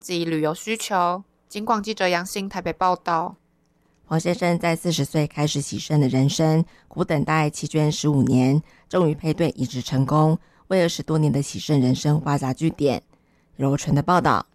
及旅游需求。警广记者杨欣台北报道。 黄先生在40岁开始洗肾的人生，苦等大爱弃捐15年，终于配对移植成功，为20多年的洗肾人生画下句点。柔纯的报道。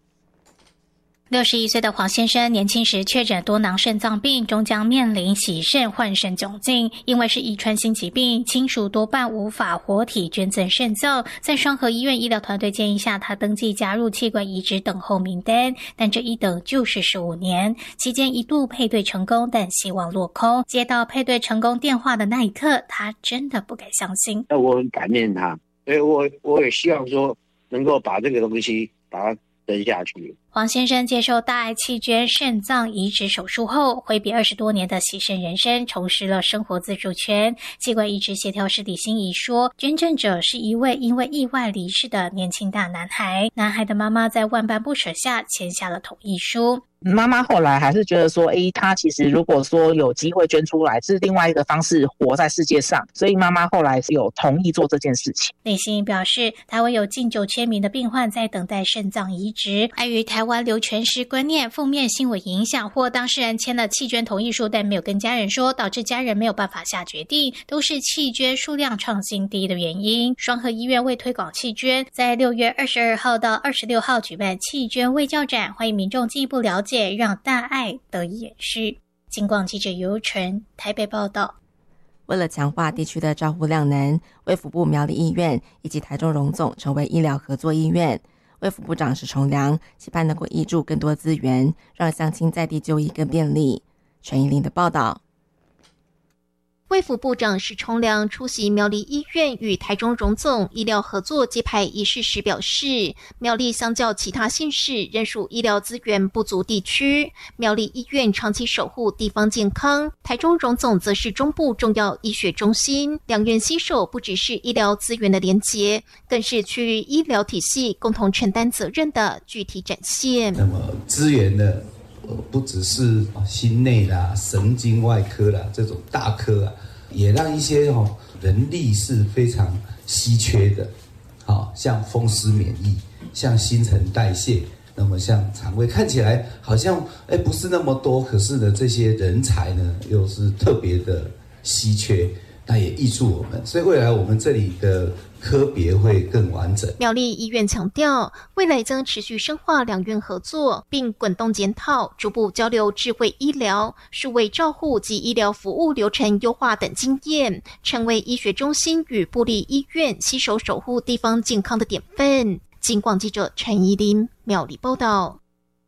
61岁的黄先生年轻时确诊多囊肾脏病，终将面临洗肾换肾窘境。因为是遗传性疾病，亲属多半无法活体捐赠肾脏。在双和医院医疗团队建议下，他登记加入器官移植等候名单，但这一等就是15年。期间一度配对成功，但希望落空。接到配对成功电话的那一刻，他真的不敢相信。 我很感念他，所以我也希望说能够把这个东西把它登下去。 黄先生接受大爱弃捐肾脏移植手术后，挥别20多年的洗肾人生，重拾了生活自主权。器官移植协调师李心怡说，捐赠者是一位因为意外离世的年轻大男孩，男孩的妈妈在万般不舍下签下了同意书。 妈妈后来还是觉得说，他其实如果说有机会捐出来，是另外一个方式活在世界上，所以妈妈后来是有同意做这件事情。 李心怡表示，台湾有近9000名的病患在等待肾脏移植，碍于台湾流全尸观念负面新闻影响，或当事人签了弃捐同意书，但没有跟家人说，导致家人没有办法下决定，都是弃捐数量创新低的原因。双和医院为推广弃捐，在6月22号到26号举办弃捐卫教展，欢迎民众进一步了解，让大爱得以延续。警广记者尤纯台北报道。 为了强化地区的照护量能，卫福部苗栗医院以及台中荣总成为医疗合作医院。卫福部长史崇良期盼能够挹注更多资源，让乡亲在地就医更便利。陈怡玲的报道。 卫福部长史崇良出席苗栗医院与台中荣总医疗合作揭牌仪式时表示，苗栗相较其他县市仍属医疗资源不足地区，苗栗医院长期守护地方健康，台中荣总则是中部重要医学中心，两院携手不只是医疗资源的连结，更是区域医疗体系共同承担责任的具体展现。 那么资源呢？不只是心内啦、神经外科啦这种大科啊，也让一些人力是非常稀缺的，像风湿免疫、像新陈代谢，那么像肠胃，看起来好像不是那么多，可是呢，这些人才呢又是特别的稀缺，那也挹注我们，所以未来我们这里的科别会更完整。 苗栗医院强调，未来将持续深化两院合作，并滚动检讨，逐步交流智慧医疗、数位照护及医疗服务流程优化等经验，成为医学中心与部立医院携手守护地方健康的典范。警广记者陈怡琳苗栗报道。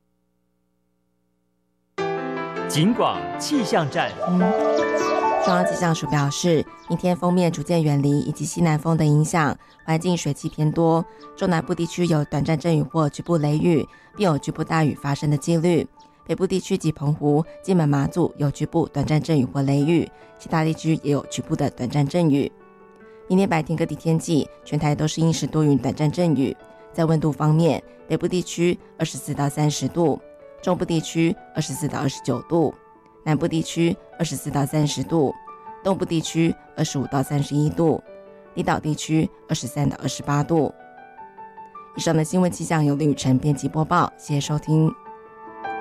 警广气象站。 中央气象署表示，明天锋面逐渐远离以及西南风的影响，环境水汽偏多，中南部地区有短暂阵雨或局部雷雨，并有局部大雨发生的几率。北部地区及澎湖、金门、马祖有局部短暂阵雨或雷雨，其他地区也有局部的短暂阵雨。明天白天各地天气，全台都是阴时多云短暂阵雨。在温度方面，北部地区24到30度，中部地区24到29度，南部地区24到30度，东部地区25到31度，离岛地区23到28度。以上的新闻气象由吕宇晨编辑播报，谢谢收听。